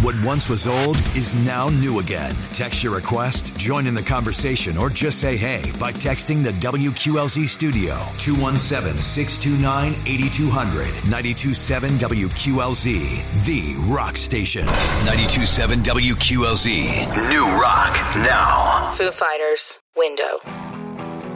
What once was old is now new again. Text your request, join in the conversation, or just say hey by texting the WQLZ studio 217-629-8200. 92.7 WQLZ, the rock station. 92.7 WQLZ, new rock now. Foo Fighters, Window.